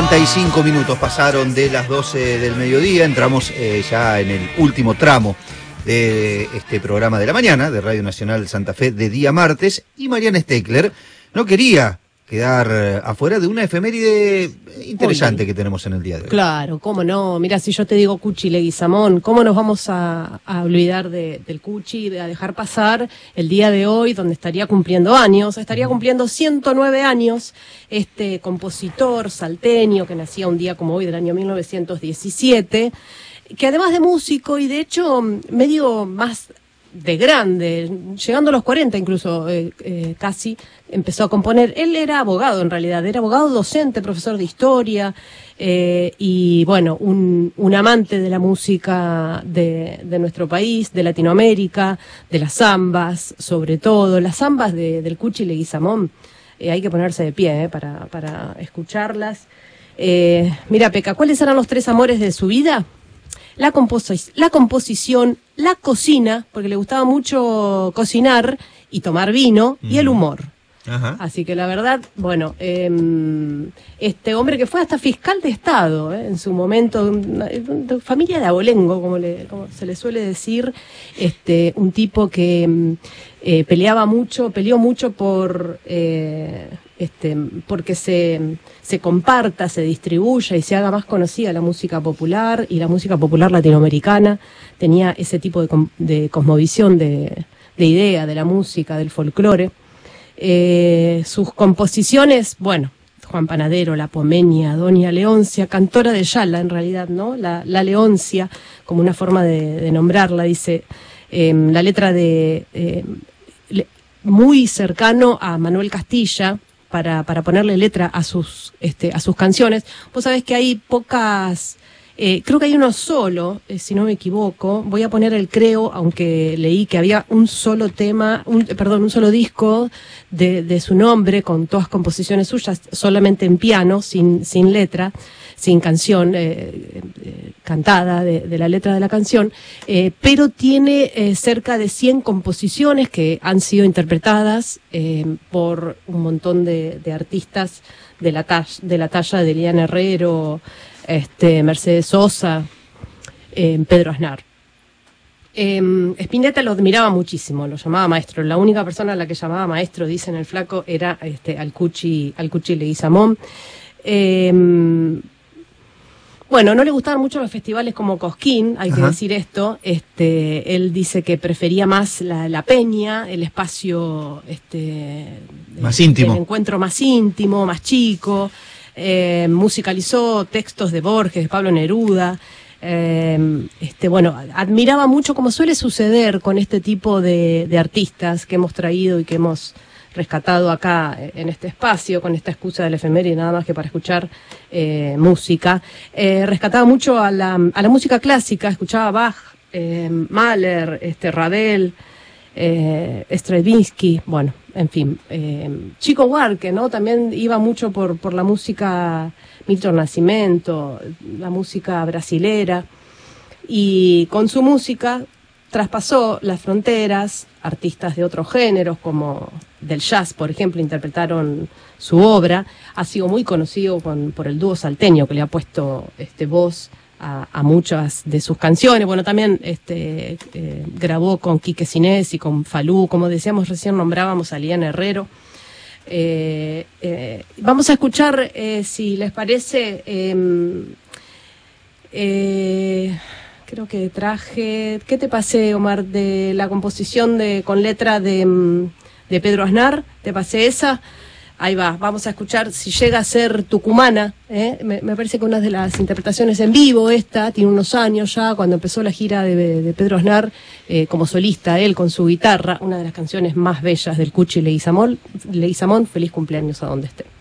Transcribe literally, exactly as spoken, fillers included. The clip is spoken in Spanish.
cuarenta y cinco minutos pasaron de las doce del mediodía, entramos eh, ya en el último tramo de este programa de la mañana de Radio Nacional Santa Fe de día martes, y Mariana Steckler no quería quedar afuera de una efeméride interesante que tenemos en el día de hoy. Claro, cómo no. Mira, si yo te digo Cuchi Leguizamón, ¿cómo nos vamos a, a olvidar de, del Cuchi, de a dejar pasar el día de hoy donde estaría cumpliendo años? Estaría cumpliendo ciento nueve años este compositor salteño que nacía un día como hoy del año mil novecientos diecisiete, que además de músico y de hecho medio más de grande, llegando a los cuarenta incluso, eh, eh, casi, empezó a componer. Él era abogado en realidad, era abogado docente, profesor de historia, eh, y bueno, un, un amante de la música de, de nuestro país, de Latinoamérica, de las zambas, sobre todo, las zambas de, del Cuchi Leguizamón, eh, hay que ponerse de pie eh, para, para escucharlas. Eh, mira, Peca, ¿cuáles eran los tres amores de su vida? La, composi- la composición, la cocina, porque le gustaba mucho cocinar y tomar vino, mm. y el humor. Ajá. Así que la verdad, bueno, eh, este hombre que fue hasta fiscal de Estado, eh, en su momento, una, una familia de abolengo, como, le, como se le suele decir, este, un tipo que eh, peleaba mucho, peleó mucho por... Eh, Este, porque se, se comparta, se distribuya y se haga más conocida la música popular y la música popular latinoamericana. Tenía ese tipo de, de cosmovisión, de, de idea de la música, del folclore. Eh, sus composiciones, bueno, Juan Panadero, La Pomeña, Doña Leoncia, cantora de Yala en realidad, ¿no? La, la Leoncia, como una forma de, de nombrarla, dice, eh, la letra de, eh, le, muy cercano a Manuel Castilla, para para ponerle letra a sus este a sus canciones. Vos sabés que hay pocas, eh, creo que hay uno solo, eh, si no me equivoco, voy a poner el creo, aunque leí que había un solo tema, un, perdón, un solo disco de, de su nombre, con todas composiciones suyas, solamente en piano, sin, sin letra, sin canción, eh, eh, cantada de, de la letra de la canción, eh, pero tiene eh, cerca de cien composiciones que han sido interpretadas eh, por un montón de, de artistas de la, talla, de la talla de Eliana Herrero, este, Mercedes Sosa, eh, Pedro Aznar. Eh, Spinetta lo admiraba muchísimo, lo llamaba maestro. La única persona a la que llamaba maestro, dice en el flaco, era este, al Cuchi, al Cuchi Leguizamón. Eh, Bueno, no le gustaban mucho los festivales como Cosquín, hay Ajá. que decir esto. Este, él dice que prefería más la, la peña, el espacio este, más de, íntimo, el encuentro más íntimo, más chico. Eh, musicalizó textos de Borges, de Pablo Neruda. Eh, este, bueno, admiraba mucho, como suele suceder con este tipo de, de artistas que hemos traído y que hemos rescatado acá en este espacio, con esta excusa del efeméride nada más que para escuchar eh, música. Eh, rescataba mucho a la, a la música clásica, escuchaba Bach, eh, Mahler, este, Ravel, eh, Stravinsky, bueno, en fin. Eh, Chico Buarque, ¿no? También iba mucho por, por la música Milton Nascimento, la música brasilera, y con su música traspasó las fronteras. Artistas de otros géneros, como del jazz, por ejemplo, interpretaron su obra. Ha sido muy conocido con, por el dúo salteño, que le ha puesto este, voz a, a muchas de sus canciones. Bueno, también este, eh, grabó con Quique Sinés y con Falú, como decíamos recién, nombrábamos a Eliana Herrero. Eh, eh, vamos a escuchar, eh, si les parece, eh, eh, creo que traje, ¿qué te pasé, Omar? De la composición de con letra de, de Pedro Aznar, ¿te pasé esa? Ahí va, vamos a escuchar Si llega a ser tucumana, ¿eh? me, me parece que una de las interpretaciones en vivo esta, tiene unos años ya, cuando empezó la gira de, de Pedro Aznar, eh, como solista, él con su guitarra, una de las canciones más bellas del Cuchi Leguizamón, Leguizamón, feliz cumpleaños a donde esté.